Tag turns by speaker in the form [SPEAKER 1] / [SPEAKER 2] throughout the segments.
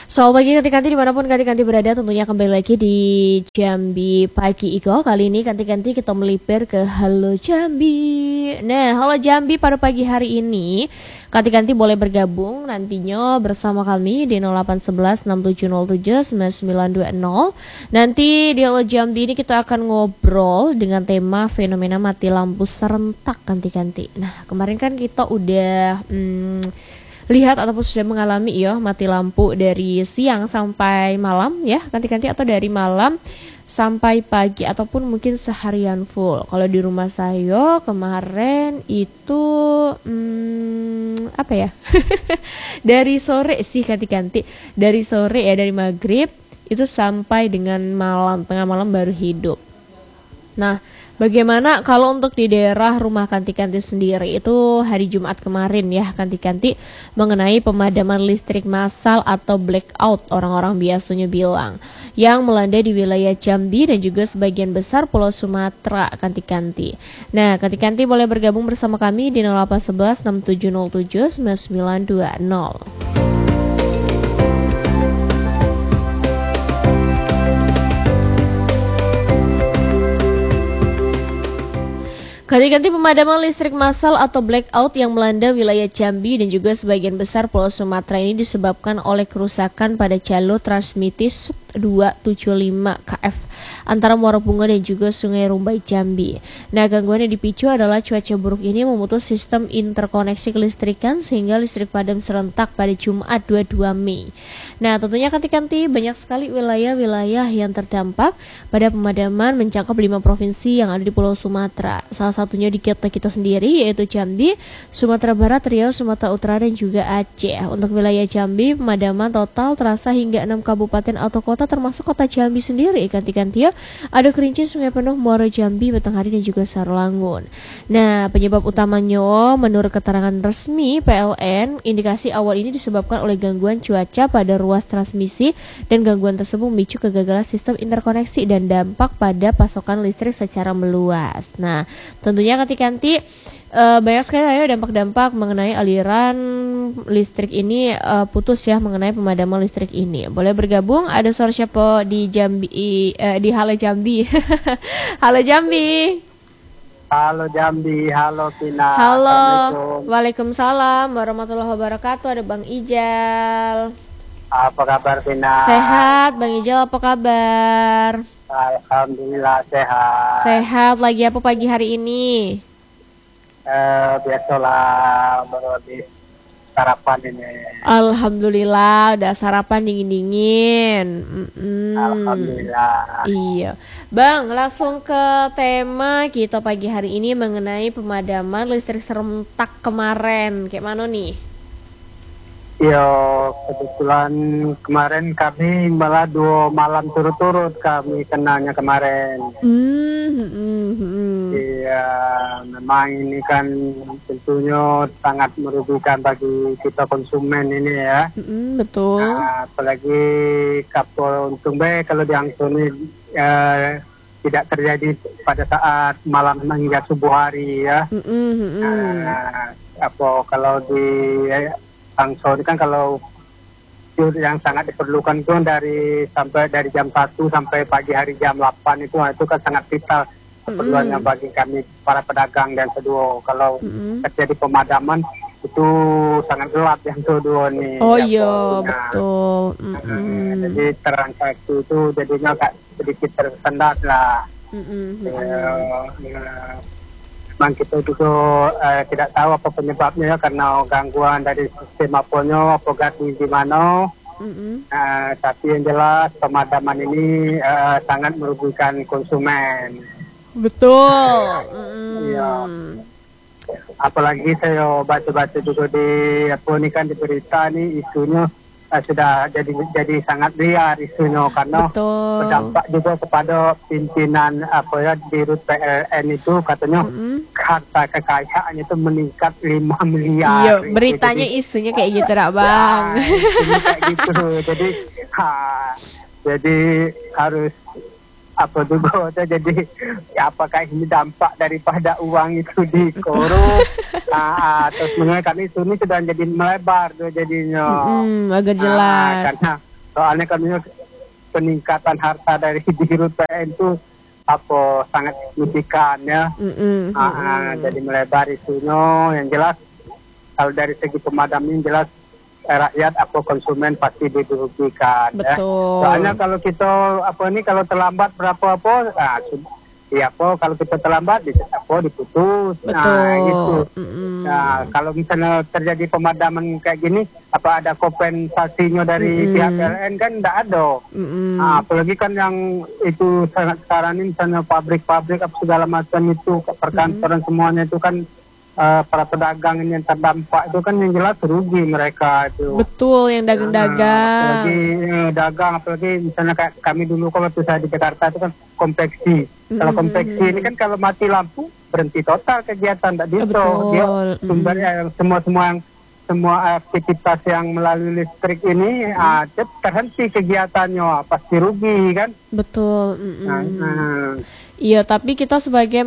[SPEAKER 1] Selamat pagi Kanti-Kanti dimanapun Kanti-Kanti berada, tentunya kembali lagi di Jambi Pagi Iko. Kali ini Kanti-Kanti kita melipir ke Halo Jambi. Nah, Halo Jambi pada pagi hari ini Kanti-Kanti boleh bergabung nantinya bersama kami di 0811 6707 9920. Nanti di Halo Jambi ini kita akan ngobrol dengan tema fenomena mati lampu serentak Kanti-Kanti. Nah, kemarin kan kita udah lihat ataupun sudah mengalami ya mati lampu dari siang sampai malam ya Kanti-Kanti, atau dari malam sampai pagi ataupun mungkin seharian full. Kalau di rumah saya kemarin itu apa ya dari sore sih Kanti-Kanti, dari sore ya, dari maghrib itu sampai dengan malam, tengah malam baru hidup. Nah, bagaimana kalau untuk di daerah rumah Kanti-Kanti sendiri itu hari Jumat kemarin ya Kanti-Kanti, mengenai pemadaman listrik massal atau blackout orang-orang biasanya bilang, yang melanda di wilayah Jambi dan juga sebagian besar Pulau Sumatera Kanti-Kanti. Nah, Kanti-Kanti boleh bergabung bersama kami di 0811 6707 9920. Kanti-Kanti, pemadaman listrik massal atau blackout yang melanda wilayah Jambi dan juga sebagian besar Pulau Sumatera ini disebabkan oleh kerusakan pada jalur transmisi sub 275 kF antara Muara Bunga dan juga Sungai Rumbai Jambi. Nah, gangguan yang dipicu adalah cuaca buruk ini memutus sistem interkoneksi kelistrikan sehingga listrik padam serentak pada Jumat 22 Mei. Nah, tentunya Kanti-Kanti banyak sekali wilayah-wilayah yang terdampak pada pemadaman mencakup 5 provinsi yang ada di Pulau Sumatera. Salah satunya di kita sendiri yaitu Jambi, Sumatera Barat, Riau, Sumatera Utara dan juga Aceh. Untuk wilayah Jambi, pemadaman total terasa hingga 6 kabupaten atau kota termasuk kota Jambi sendiri Kanti-Kanti ya. Ada Kerinci, Sungai Penuh, Muara Jambi, Batanghari dan juga Sarolangun. Nah, penyebab utamanya menurut keterangan resmi PLN, indikasi awal ini disebabkan oleh gangguan cuaca pada ruas transmisi dan gangguan tersebut memicu kegagalan sistem interkoneksi dan dampak pada pasokan listrik secara meluas. Nah, tentunya Kanti-Kanti banyak sekali ya dampak-dampak mengenai aliran listrik ini putus ya, mengenai pemadaman listrik ini. Boleh bergabung, ada suara siapa di Jambi, di Halo Jambi. Halo Jambi.
[SPEAKER 2] Halo Jambi, halo Tina.
[SPEAKER 1] Halo, waalaikumsalam warahmatullahi wabarakatuh. Ada Bang Ijal.
[SPEAKER 2] Apa kabar Tina?
[SPEAKER 1] Sehat, Bang Ijal, apa kabar?
[SPEAKER 2] Alhamdulillah sehat.
[SPEAKER 1] Sehat, lagi apa pagi hari ini?
[SPEAKER 2] Biasalah baru habis sarapan ini.
[SPEAKER 1] Alhamdulillah udah sarapan dingin-dingin.
[SPEAKER 2] Alhamdulillah.
[SPEAKER 1] Iya, Bang, langsung ke tema kita pagi hari ini mengenai pemadaman listrik serentak kemarin. Kayak mana nih?
[SPEAKER 2] Yo, kebetulan kemarin kami malah 2 malam turut-turut kami kenanya kemarin. Iya, memang ini kan tentunya sangat merugikan bagi kita konsumen ini ya.
[SPEAKER 1] Betul.
[SPEAKER 2] Nah, apalagi kapal untung baik kalau diangsur ini tidak terjadi pada saat malam hingga subuh hari ya. Kalau di Angsor kan kalau yang sangat diperlukan itu dari jam 1 sampai pagi hari jam 8 itu kan sangat vital keperluannya bagi kami para pedagang dan kedua. Kalau terjadi pemadaman itu sangat gelap yang kedua nih.
[SPEAKER 1] Oh iya, betul.
[SPEAKER 2] Jadi transaksi itu jadinya agak sedikit tersendat lah. Memang kita juga tidak tahu apa penyebabnya ya, karena gangguan dari sistem apanya, apa ganti di mana. Tapi yang jelas pemadaman ini sangat merugikan konsumen.
[SPEAKER 1] Betul.
[SPEAKER 2] Iya. Apalagi saya baca-baca juga di di berita nih isunya sudah jadi sangat liar isunya karena berdampak juga kepada pimpinan di Rut PLN itu katanya harta kekayaan itu meningkat 5 miliar.
[SPEAKER 1] Iya, beritanya isunya kayak gitu rak Bang.
[SPEAKER 2] Ya, kayak gitu. Jadi harus jadi apakah ini dampak daripada uang itu dikorup terus mengenai kami ini sudah jadi melebar tuh jadinya
[SPEAKER 1] agak jelas
[SPEAKER 2] karena Soalnya kan peningkatan harta dari dirut PLN itu apa sangat signifikan ya. Jadi melebar isunya. Yang jelas kalau dari segi pemadam ini jelas rakyat atau konsumen pasti dirugikan.
[SPEAKER 1] Betul.
[SPEAKER 2] Ya. Soalnya kalau kita kalau terlambat berapa kalau kita terlambat diputus.
[SPEAKER 1] Betul.
[SPEAKER 2] Nah gitu. Nah kalau misalnya terjadi pemadaman kayak gini, apa ada kompensasinya dari pihak PLN kan tidak ada. Nah, apalagi kan yang itu sangat sekarang ini misalnya pabrik-pabrik apa segala macam itu perkantoran semuanya itu kan para pedagang ini yang terdampak itu kan yang jelas rugi mereka itu.
[SPEAKER 1] Betul, yang dagang-dagang.
[SPEAKER 2] Apalagi misalnya kayak kami dulu waktu saya di Jakarta itu kan konveksi. Kalau konveksi ini kan kalau mati lampu berhenti total kegiatan, tidak bisa. Dia sumbernya semua aktivitas yang melalui listrik ini terhenti kegiatannya, pasti rugi kan.
[SPEAKER 1] Betul. Iya, tapi kita sebagai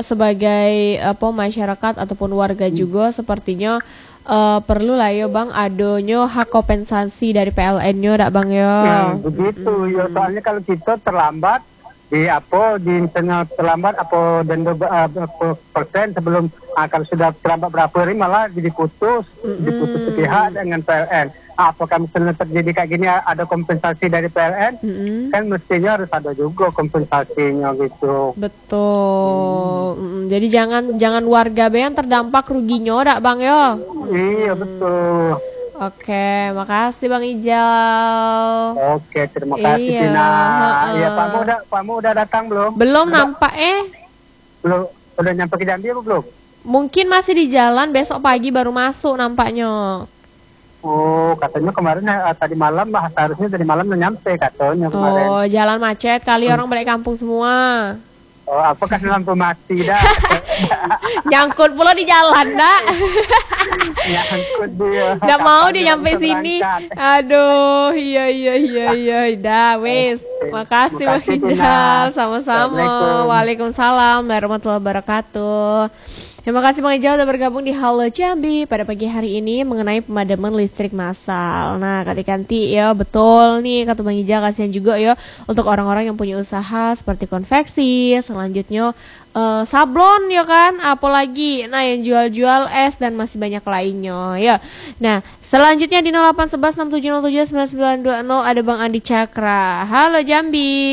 [SPEAKER 1] masyarakat ataupun warga juga sepertinya perlu lah ya Bang adonyo hak kompensasi dari PLN-nya dak Bang ya.
[SPEAKER 2] Begitu ya, soalnya kalau kita terlambat misalnya terlambat denda persen sebelum kalau sudah terlambat berapa hari malah diputus sepihak dengan PLN. Apakah misalnya terjadi kayak gini ada kompensasi dari PLN? Kan mestinya harus ada juga kompensasinya gitu.
[SPEAKER 1] Betul. Jadi jangan warga yang terdampak ruginya dak Bang ya.
[SPEAKER 2] Iya betul.
[SPEAKER 1] Oke, makasih Bang Ijal.
[SPEAKER 2] Oke, terima kasih Tina. Iya, Pak Mu udah datang belum?
[SPEAKER 1] Belum nampak
[SPEAKER 2] Belum, udah nyampe ke Jambi apa belum?
[SPEAKER 1] Mungkin masih di jalan, besok pagi baru masuk nampaknya.
[SPEAKER 2] Oh, katanya kemarin tadi malam harusnya tadi malam udah nyampe katanya kemarin.
[SPEAKER 1] Oh, jalan macet kali orang balik kampung semua.
[SPEAKER 2] Oh, apakah lampu mati dah?
[SPEAKER 1] Nyangkut pula di jalan dah.
[SPEAKER 2] Nyangkut dia.
[SPEAKER 1] Nggak mau dia nyampe sini. Aduh, iya. Dah, wes. Makasih Bang Ijal. Sama-sama. Waalaikumsalam warahmatullahi wabarakatuh. Terima kasih Bang Ijal sudah bergabung di Halo Jambi pada pagi hari ini mengenai pemadaman listrik massal. Nah, kanti ya betul nih kata Bang Ijal, kasihan juga ya untuk orang-orang yang punya usaha seperti konveksi, selanjutnya sablon ya kan, apalagi yang jual-jual es dan masih banyak lainnya ya. Nah, selanjutnya di 081167079920 ada Bang Andi Cakra. Halo Jambi.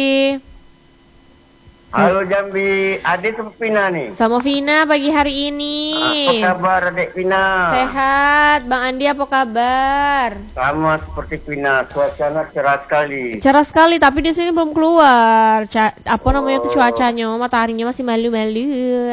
[SPEAKER 3] Halo Jambi, Adik sama Vina nih.
[SPEAKER 1] Sama Vina pagi hari ini.
[SPEAKER 3] Apa kabar Adik Vina?
[SPEAKER 1] Sehat, Bang Andi apa kabar?
[SPEAKER 3] Sama seperti Vina, suasana cerah sekali.
[SPEAKER 1] Cerah sekali, tapi di sini belum keluar. Namanya tuh cuacanya, mataharinya masih malu-malu.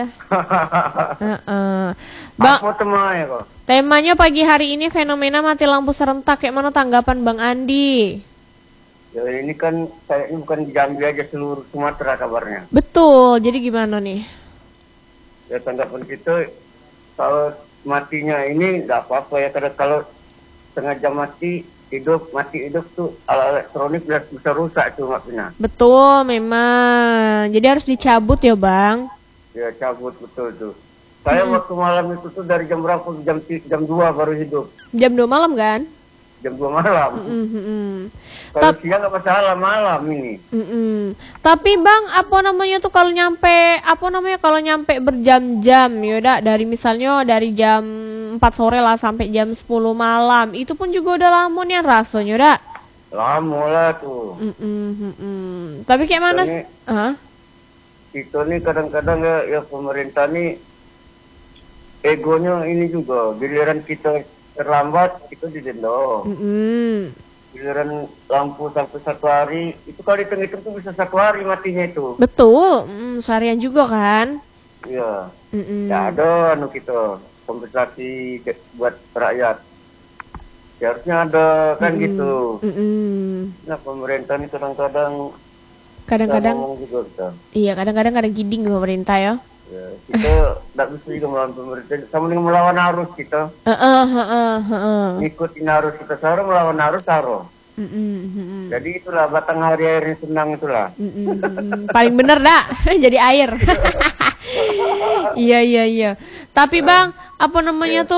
[SPEAKER 3] Bang, apa temanya kok?
[SPEAKER 1] Temanya pagi hari ini fenomena mati lampu serentak. Kayak mana tanggapan Bang Andi?
[SPEAKER 3] Ya ini kan kayaknya bukan di Jambi aja, seluruh Sumatera kabarnya.
[SPEAKER 1] Betul, jadi gimana nih?
[SPEAKER 3] Ya tanggapan kita kalau matinya ini nggak apa-apa ya, karena kalau sengaja mati hidup tuh alat elektronik bisa rusak tuh maksudnya.
[SPEAKER 1] Betul memang, jadi harus dicabut ya Bang?
[SPEAKER 3] Ya cabut betul tuh. Saya waktu malam itu tuh dari jam berapa? Jam 2 baru hidup.
[SPEAKER 1] Jam 2 malam kan?
[SPEAKER 3] Jam 2 malam. Kalau siang nggak masalah, malam ini.
[SPEAKER 1] Tapi Bang, kalau nyampe berjam-jam yaudah, dari jam 4 sore lah sampai jam 10 malam, itu pun juga udah lama nih rasanya udah.
[SPEAKER 3] Lama lah tuh.
[SPEAKER 1] Tapi kayak mana?
[SPEAKER 3] Itu nih kadang-kadang ya pemerintah nih egonya ini juga, giliran kita terlambat itu didenda. Giliran lampu sampai 1 hari, itu kalau dihitung-hitung tuh bisa 1 hari matinya itu.
[SPEAKER 1] Betul, seharian juga kan?
[SPEAKER 3] Iya. Ya ada kita kompensasi buat rakyat. Ya, harusnya ada kan gitu. Nah pemerintah ini kadang-kadang juga kita.
[SPEAKER 1] Iya, kadang-kadang ada giding pemerintah ya.
[SPEAKER 3] Ya, kita tidak bisa juga melawan pemerintah, sama dengan melawan arus kita. Ngikutin arus kita saro, melawan arus saro. Jadi itulah batang hari airnya senang itulah.
[SPEAKER 1] Paling bener dah, jadi air. Iya. Tapi Bang,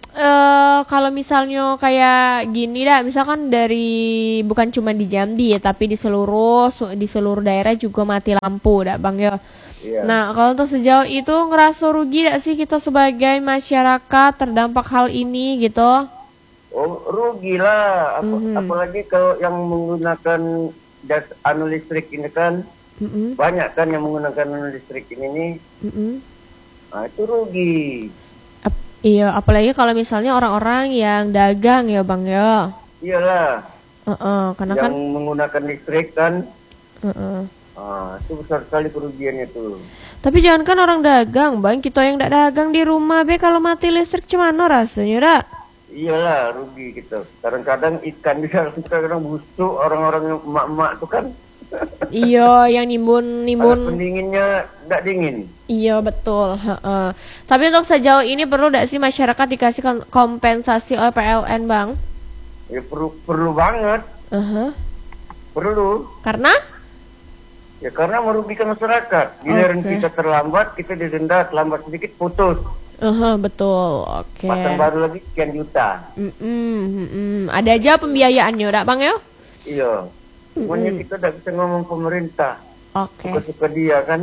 [SPEAKER 1] kalau misalnya kayak gini dah, misalkan dari bukan cuma di Jambi ya, tapi di seluruh daerah juga mati lampu dah Bang ya. Iya. Nah, kalau untuk sejauh itu ngerasa rugi gak sih kita sebagai masyarakat terdampak hal ini gitu?
[SPEAKER 3] Oh, rugi lah. Apalagi kalau yang menggunakan listrik ini kan, banyak kan yang menggunakan listrik ini nih. Nah, itu rugi.
[SPEAKER 1] Iya, apalagi kalau misalnya orang-orang yang dagang ya Bang ya.
[SPEAKER 3] Iyalah.
[SPEAKER 1] Karena
[SPEAKER 3] yang
[SPEAKER 1] kan
[SPEAKER 3] menggunakan listrik kan. Itu besar sekali kerugiannya tuh.
[SPEAKER 1] Tapi jangan kan orang dagang Bang, kita yang tidak dagang di rumah be kalau mati listrik cemana rasanya dak?
[SPEAKER 3] Iyalah, rugi kita. Kadang-kadang ikan bisa kadang busuk, orang-orang emak-emak tuh kan.
[SPEAKER 1] Iya, yang nimbun.
[SPEAKER 3] Pendinginnya tidak dingin.
[SPEAKER 1] Iya betul. Tapi untuk sejauh ini perlu tidak sih masyarakat dikasih kompensasi oleh PLN Bang?
[SPEAKER 3] Ya perlu banget. Perlu.
[SPEAKER 1] Karena?
[SPEAKER 3] Ya karena merugikan masyarakat. Giliran kita terlambat, kita didenda terlambat sedikit putus.
[SPEAKER 1] Betul. Oke.
[SPEAKER 3] Pasang baru lagi sekian juta.
[SPEAKER 1] Ada aja pembiayaannya, dak Bang ya?
[SPEAKER 3] Iya. Semuanya kita tidak bisa ngomong pemerintah.
[SPEAKER 1] Oke.
[SPEAKER 3] Suka-suka dia kan.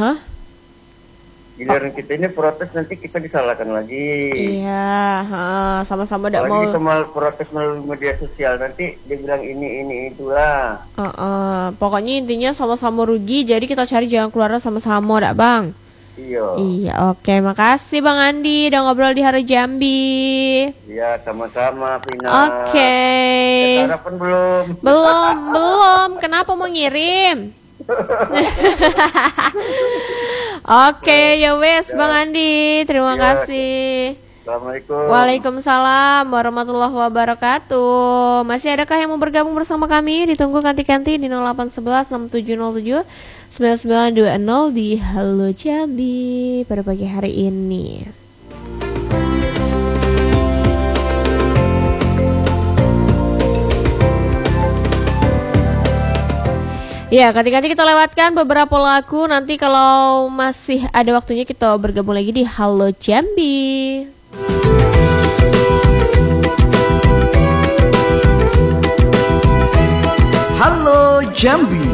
[SPEAKER 3] Giliran kita ini protes nanti kita disalahkan lagi.
[SPEAKER 1] Iya, sama-sama tidak mau.
[SPEAKER 3] Lagi kita mal protes melalui media sosial nanti dia bilang ini itulah.
[SPEAKER 1] Pokoknya intinya sama-sama rugi, jadi kita cari jalan keluarnya sama-sama, dak Bang? Iya, oke. Makasih Bang Andi udah ngobrol di Hari Jambi.
[SPEAKER 3] Iya, sama-sama Vina.
[SPEAKER 1] Oke.
[SPEAKER 3] Sarapan belum?
[SPEAKER 1] Belum. Kenapa mau ngirim? Oke, ya wes Bang Andi, terima kasih.
[SPEAKER 3] Assalamualaikum.
[SPEAKER 1] Waalaikumsalam warahmatullahi wabarakatuh. Masih adakah yang mau bergabung bersama kami? Ditunggu kanti-kanti di 0811 6707 9920 di Halo Jambi pada pagi hari ini. Ya, ganti-ganti kita lewatkan beberapa lagu. Nanti kalau masih ada waktunya kita bergabung lagi di Halo Jambi.
[SPEAKER 4] Halo Jambi.